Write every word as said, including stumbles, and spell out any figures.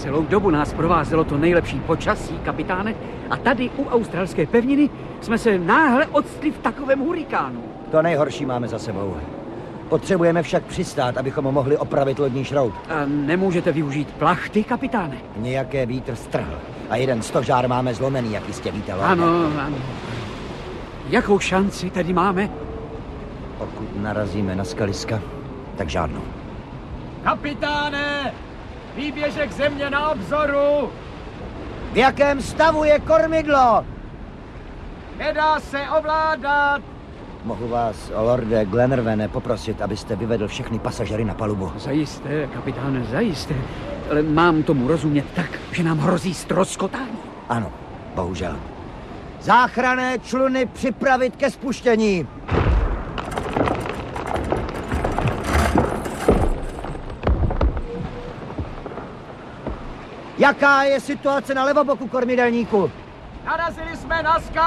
Celou dobu nás provázelo to nejlepší počasí, kapitáne, a tady u australské pevniny jsme se náhle odstli v takovém hurikánu. To nejhorší máme za sebou. Potřebujeme však přistát, abychom mohli opravit lodní šrout. A nemůžete využít plachty, kapitáne? Nějaké vítr strhl. A jeden stožár máme zlomený, jak jistě víte, Lorde. Ano, ano. Jakou šanci tedy máme? Pokud narazíme na skaliska, tak žádnou. Kapitáne! Výběžek země na obzoru! V jakém stavu je kormidlo? Nedá se ovládat! Mohu vás, Lorde Glenarvane, poprosit, abyste vyvedl všechny pasažery na palubu. Zajisté, kapitáne, zajisté. Ale mám tomu rozumět tak, že nám hrozí ztroskotání. Ano, bohužel. Záchranné čluny připravit ke spuštění. Jaká je situace na levoboku kormidelníku? Narazili jsme na skal!